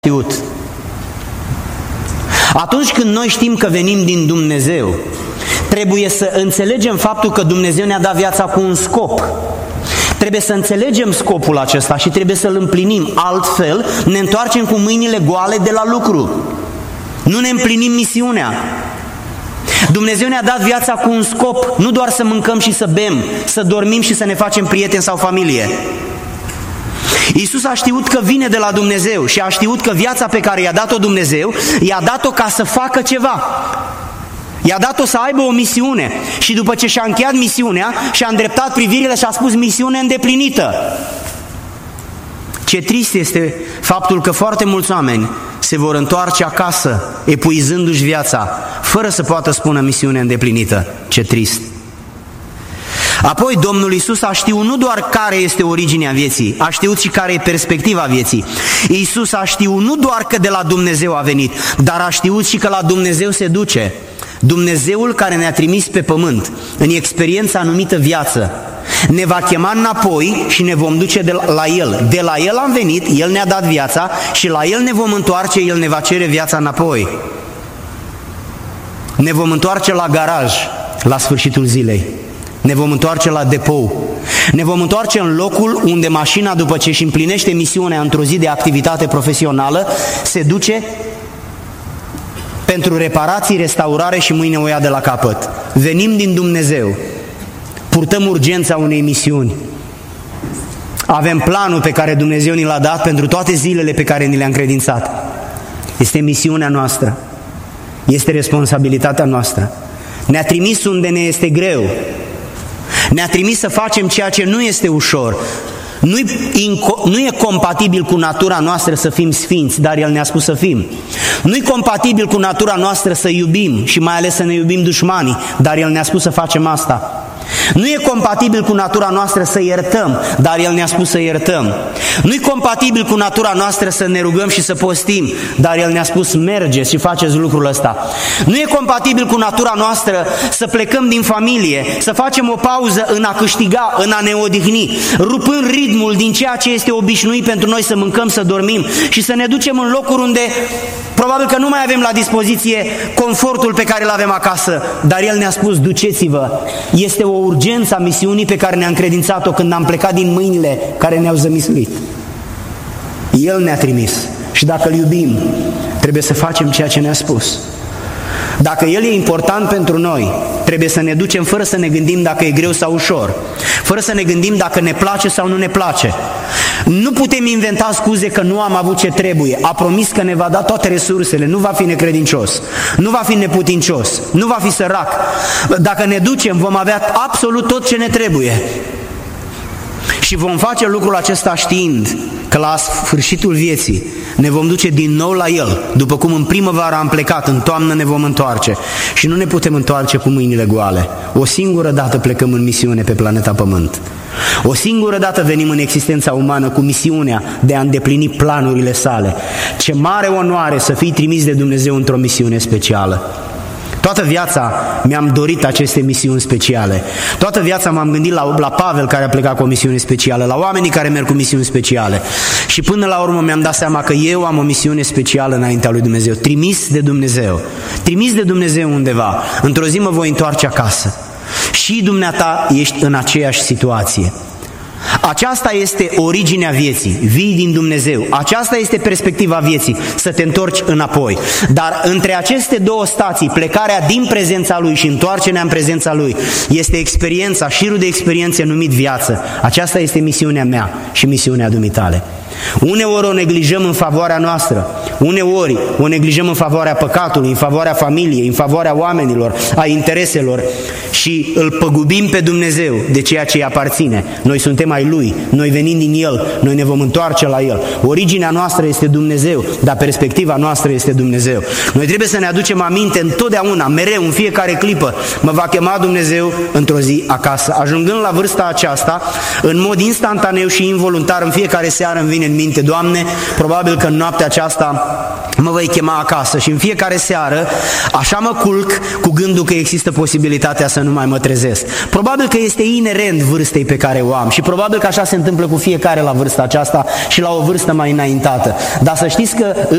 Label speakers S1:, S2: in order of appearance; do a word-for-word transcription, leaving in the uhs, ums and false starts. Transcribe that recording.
S1: știut. Atunci când noi știm că venim din Dumnezeu, trebuie să înțelegem faptul că Dumnezeu ne-a dat viața cu un scop. Trebuie să înțelegem scopul acesta și trebuie să-l împlinim. Altfel ne întoarcem cu mâinile goale de la lucru. Nu ne împlinim misiunea. Dumnezeu ne-a dat viața cu un scop, nu doar să mâncăm și să bem, să dormim și să ne facem prieteni sau familie. Iisus a știut că vine de la Dumnezeu și a știut că viața pe care i-a dat-o Dumnezeu, i-a dat-o ca să facă ceva. I-a dat-o să aibă o misiune și după ce și-a încheiat misiunea, și-a îndreptat privirile și a spus: misiune îndeplinită. Ce trist este faptul că foarte mulți oameni se vor întoarce acasă, epuizându-și viața, fără să poată spune misiune îndeplinită. Ce trist! Apoi Domnul Iisus a știut nu doar care este originea vieții, a știut și care e perspectiva vieții. Iisus a știut nu doar că de la Dumnezeu a venit, dar a știut și că la Dumnezeu se duce. Dumnezeul care ne-a trimis pe pământ, în experiența numită viață, ne va chema înapoi și ne vom duce de la, la El. De la El am venit, El ne-a dat viața și la El ne vom întoarce, El ne va cere viața înapoi. Ne vom întoarce la garaj la sfârșitul zilei. Ne vom întoarce la depou. Ne vom întoarce în locul unde mașina, după ce își împlinește misiunea într-o zi de activitate profesională, se duce pentru reparații, restaurare și mâine o ia de la capăt. Venim din Dumnezeu. Purtăm urgența unei misiuni. Avem planul pe care Dumnezeu ni l-a dat pentru toate zilele pe care ni le-a încredințat. Este misiunea noastră. Este responsabilitatea noastră. Ne-a trimis unde ne este greu. Ne-a trimis să facem ceea ce nu este ușor. Nu, nu e compatibil cu natura noastră să fim sfinți, dar El ne-a spus să fim. Nu e compatibil cu natura noastră să iubim și mai ales să ne iubim dușmanii, dar El ne-a spus să facem asta. Nu e compatibil cu natura noastră să iertăm, dar El ne-a spus să iertăm. Nu e compatibil cu natura noastră să ne rugăm și să postim, dar El ne-a spus mergeți și faceți lucrul ăsta. Nu e compatibil cu natura noastră să plecăm din familie, să facem o pauză în a câștiga, în a ne odihni, rupând ritmul din ceea ce este obișnuit pentru noi să mâncăm, să dormim și să ne ducem în locuri unde probabil că nu mai avem la dispoziție confortul pe care îl avem acasă, dar El ne-a spus duceți-vă. Este o urgență a misiunii pe care ne-a încredințat-o când am plecat din mâinile care ne-au zămislit. El ne-a trimis și dacă îl iubim, trebuie să facem ceea ce ne-a spus. Dacă El e important pentru noi, trebuie să ne ducem fără să ne gândim dacă e greu sau ușor, fără să ne gândim dacă ne place sau nu ne place. Nu putem inventa scuze că nu am avut ce trebuie. A promis că ne va da toate resursele, nu va fi necredincios, nu va fi neputincios, nu va fi sărac. Dacă ne ducem, vom avea absolut tot ce ne trebuie. Și vom face lucrul acesta știind că la sfârșitul vieții ne vom duce din nou la El, după cum în primăvară am plecat, în toamnă ne vom întoarce. Și nu ne putem întoarce cu mâinile goale. O singură dată plecăm în misiune pe planeta Pământ. O singură dată venim în existența umană cu misiunea de a îndeplini planurile Sale. Ce mare onoare să fii trimis de Dumnezeu într-o misiune specială. Toată viața mi-am dorit aceste misiuni speciale. Toată viața m-am gândit la, la Pavel care a plecat cu o misiune specială, la oamenii care merg cu misiuni speciale. Și până la urmă mi-am dat seama că eu am o misiune specială înaintea lui Dumnezeu, trimis de Dumnezeu. Trimis de Dumnezeu undeva. Într-o zi mă voi întoarce acasă. Și dumneata ești în aceeași situație. Aceasta este originea vieții, vii din Dumnezeu. Aceasta este perspectiva vieții, să te întorci înapoi. Dar între aceste două stații, plecarea din prezența Lui și întoarcerea în prezența Lui, este experiența, șirul de experiențe numit viață. Aceasta este misiunea mea și misiunea dumitale. Uneori o neglijăm în favoarea noastră, uneori o neglijăm în favoarea păcatului, în favoarea familiei, în favoarea oamenilor, a intereselor și îl păgubim pe Dumnezeu de ceea ce îi aparține. Noi suntem ai Lui, noi venim din El, noi ne vom întoarce la El. Originea noastră este Dumnezeu, dar perspectiva noastră este Dumnezeu. Noi trebuie să ne aducem aminte întotdeauna, mereu, în fiecare clipă, mă va chema Dumnezeu într-o zi acasă. Ajungând la vârsta aceasta, în mod instantaneu și involuntar, în fiecare seară îmi vine în minte, Doamne, probabil că în noaptea aceasta mă voi chema acasă și în fiecare seară așa mă culc cu gândul că există posibilitatea să nu mai mă trezesc. Probabil că este inerent vârstei pe care o am și probabil că așa se întâmplă cu fiecare la vârsta aceasta și la o vârstă mai înaintată. Dar să știți că